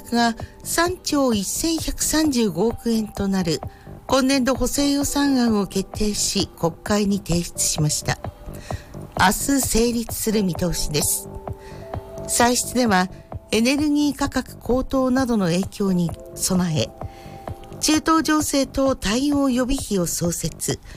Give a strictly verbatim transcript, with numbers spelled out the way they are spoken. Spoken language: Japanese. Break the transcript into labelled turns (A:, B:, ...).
A: 額がさんちょうせんひゃくさんじゅうごおくえんとなる今年度補正予算案を決定し、国会に提出しました。明日成立する見通しです。歳出ではエネルギー価格高騰などの影響に備え、中東情勢等対応予備費を創設、